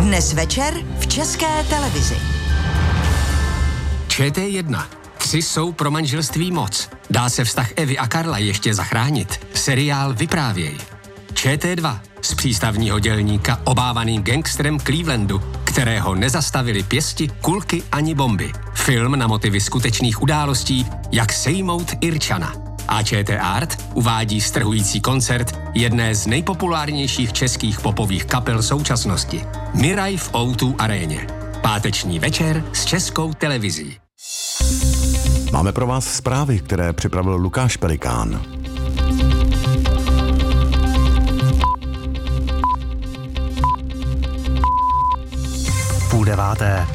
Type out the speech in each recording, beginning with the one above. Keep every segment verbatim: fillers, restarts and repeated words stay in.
Dnes večer v České televizi. Č T jedna. Tři jsou pro manželství moc. Dá se vztah Evy a Karla ještě zachránit. Seriál Vyprávěj. Č T dva. Z přístavního dělníka obávaným gangsterem Clevelandu, kterého nezastavili pěsti, kulky ani bomby. Film na motivy skutečných událostí, jak sejmout Irčana. A Č T Art uvádí strhující koncert jedné z nejpopulárnějších českých popových kapel současnosti. Miraj v ó dva aréně. Páteční večer s Českou televizí. Máme pro vás zprávy, které připravil Lukáš Pelikán. Půl deváté.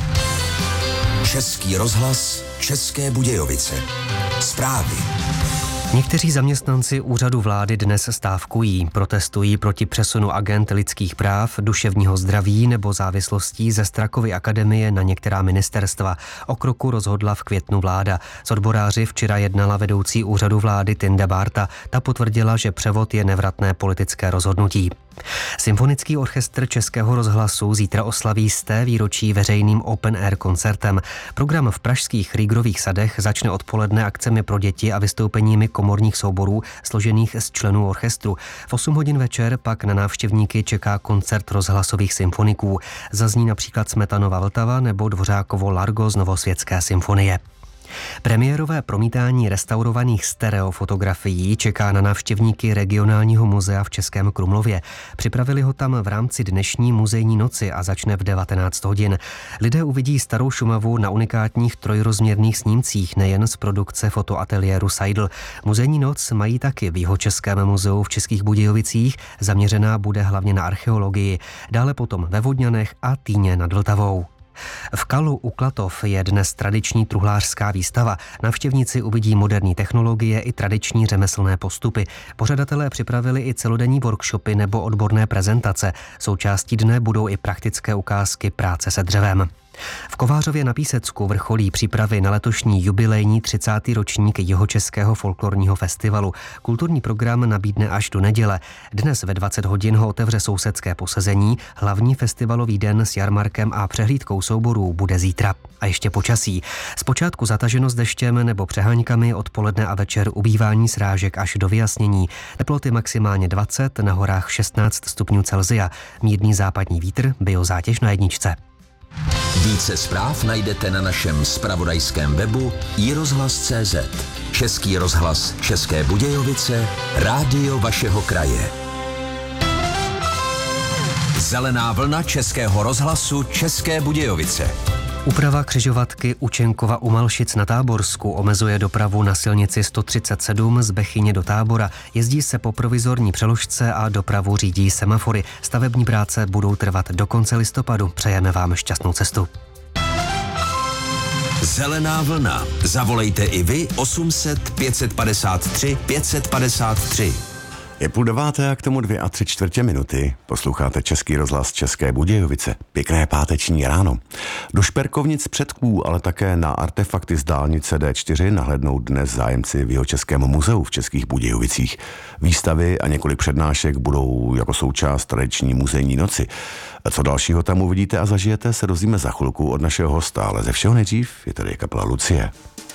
Český rozhlas, České Budějovice. Zprávy. Někteří zaměstnanci úřadu vlády dnes stávkují, protestují proti přesunu agent lidských práv, duševního zdraví nebo závislostí ze Strakovy akademie na některá ministerstva. O kroku rozhodla v květnu vláda. S odboráři včera jednala vedoucí úřadu vlády Tinda Bárta. Ta potvrdila, že převod je nevratné politické rozhodnutí. Symfonický orchestr Českého rozhlasu zítra oslaví sté výročí veřejným open air koncertem. Program v pražských Rýgrových sadech začne odpoledne akcemi pro děti a vystoupeními komorních souborů složených z členů orchestru. V osm hodin večer pak na návštěvníky čeká koncert rozhlasových symfoniků. Zazní například Smetanova Vltava nebo Dvořákovo Largo z Novosvětské symfonie. Premiérové promítání restaurovaných stereofotografií čeká na návštěvníky regionálního muzea v Českém Krumlově. Připravili ho tam v rámci dnešní muzejní noci a začne v devatenáct hodin. Lidé uvidí starou Šumavu na unikátních trojrozměrných snímcích, nejen z produkce fotoateliéru Seidl. Muzejní noc mají taky v Jihočeském muzeu v Českých Budějovicích, zaměřená bude hlavně na archeologii, dále potom ve Vodňanech a Týně nad Vltavou. V Kalu u Klatov je dnes tradiční truhlářská výstava. Navštěvníci uvidí moderní technologie i tradiční řemeslné postupy. Pořadatelé připravili i celodenní workshopy nebo odborné prezentace. Součástí dne budou i praktické ukázky práce se dřevem. V Kovářově na Písecku vrcholí přípravy na letošní jubilejní třicátý ročník Jihočeského folklorního festivalu. Kulturní program nabídne až do neděle. Dnes ve dvacet hodin ho otevře sousedské posezení. Hlavní festivalový den s jarmarkem a přehlídkou souborů bude zítra. A ještě počasí. Zpočátku zataženo s deštěm nebo přeháňkami, odpoledne a večer ubývání srážek až do vyjasnění. Teploty maximálně dvacet, na horách šestnáct stupňů Celsia. Mírný západní vítr, biozátěž na jedničce. Více zpráv najdete na našem zpravodajském webu i rozhlas tečka cé zet. Český rozhlas České Budějovice, rádio vašeho kraje. Zelená vlna Českého rozhlasu České Budějovice. Úprava křižovatky Učenkova u Malšic na Táborsku omezuje dopravu na silnici sto třicet sedm z Bechyně do Tábora. Jezdí se po provizorní přeložce a dopravu řídí semafory. Stavební práce budou trvat do konce listopadu. Přejeme vám šťastnou cestu. Zelená vlna. Zavolejte i vy osm set pět set padesát tři pět set padesát tři. Je půl deváté a k tomu dvě a tři čtvrtě minuty. Posloucháte Český rozhlas České Budějovice. Pěkné páteční ráno. Do šperkovnic předků, ale také na artefakty z dálnice D čtyři nahlédnou dnes zájemci v Jihočeském muzeu v Českých Budějovicích. Výstavy a několik přednášek budou jako součást tradiční muzejní noci. Co dalšího tam uvidíte a zažijete, se dozvíme za chvilku od našeho hosta, ale ze všeho nejdřív je tady kapela Lucie.